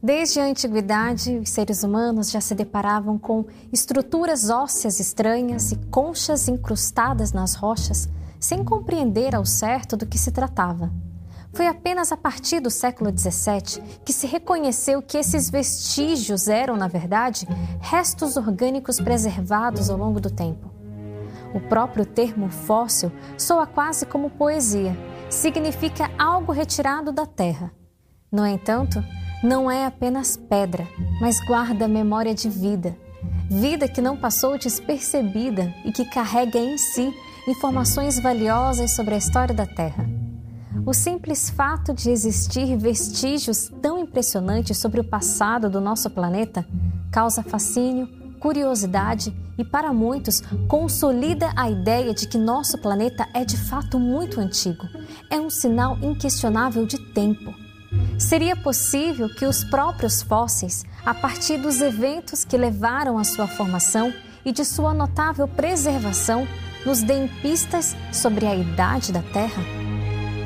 Desde a antiguidade, os seres humanos já se deparavam com estruturas ósseas estranhas e conchas incrustadas nas rochas, sem compreender ao certo do que se tratava. Foi apenas a partir do século XVII que se reconheceu que esses vestígios eram, na verdade, restos orgânicos preservados ao longo do tempo. O próprio termo fóssil soa quase como poesia, significa algo retirado da terra. No entanto, não é apenas pedra, mas guarda memória de vida. Vida que não passou despercebida e que carrega em si informações valiosas sobre a história da Terra. O simples fato de existir vestígios tão impressionantes sobre o passado do nosso planeta causa fascínio, curiosidade e, para muitos, consolida a ideia de que nosso planeta é de fato muito antigo. É um sinal inquestionável de tempo. Seria possível que os próprios fósseis, a partir dos eventos que levaram à sua formação e de sua notável preservação, nos deem pistas sobre a idade da Terra?